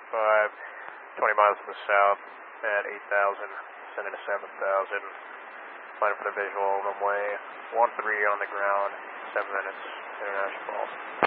20 miles to the south at 8,000, sending to 7,000. Planning for the visual, runway 13 on the ground, 7 minutes, international.